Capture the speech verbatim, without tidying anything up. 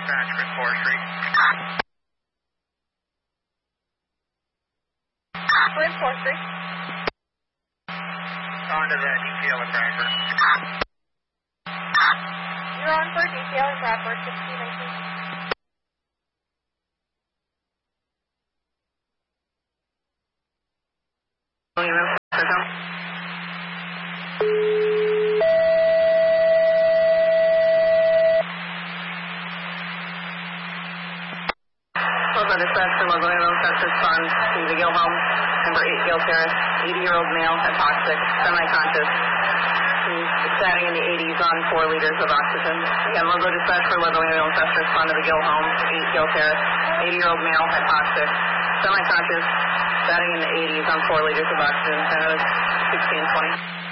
dispatch, Grid Forestry. Grid Forestry. On to the detail at Bradford. You're on for detail at Bradford, sixteen nineteen. Local dispatch to Local Ambulance First Respond to the Gill Home, number eight Gill Terrace, eighty-year-old male, hypoxic, semi-conscious. He's stating in the eighties on four liters of oxygen. Again, local dispatch for Local Ambulance First Respond to the Gill Home, eight Gill Terrace, eighty-year-old male, hypoxic, semi-conscious, stating in the eighties on four liters of oxygen. Code sixteen twenty.